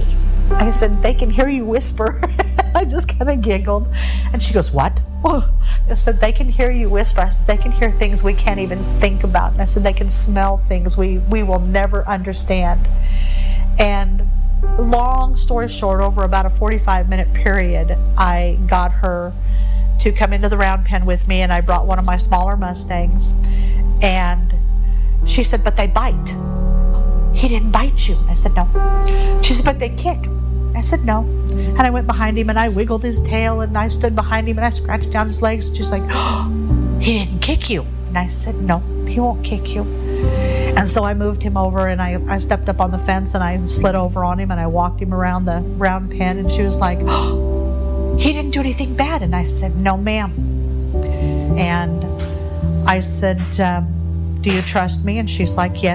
[SPEAKER 4] I said, they can hear you whisper. I just kind of giggled. And she goes, what? I said, they can hear you whisper. I said, they can hear things we can't even think about. And I said, they can smell things we, we will never understand. And long story short, over about a forty-five minute period, I got her to come into the round pen with me, and I brought one of my smaller Mustangs. And she said, but they bite. He didn't bite you. I said, no. She said, but they kick. I said, no. And I went behind him and I wiggled his tail, and I stood behind him and I scratched down his legs. She's like, oh, he didn't kick you. And I said, no, he won't kick you. And so I moved him over, and I, I stepped up on the fence and I slid over on him and I walked him around the round pen, and she was like, oh, he didn't do anything bad. And I said, no, ma'am. And I said, um, do you trust me? And she's like, yes.